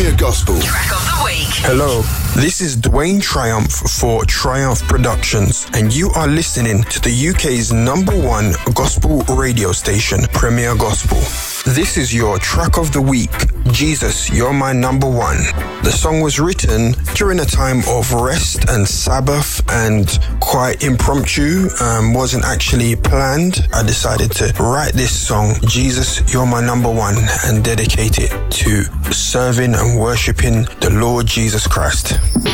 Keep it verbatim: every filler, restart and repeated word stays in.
Premier Gospel. Track of the week. Hello, this is Dwayne Triumph for Triumph Productions, and you are listening to the U K's number one gospel radio station, Premier Gospel. This is your track of the week, Jesus, You're My Number One. The song was written during a time of rest and Sabbath and quite impromptu, um, wasn't actually planned. I decided to write this song, Jesus, You're My Number One, and dedicate it to serving and worshipping the Lord Jesus Christ.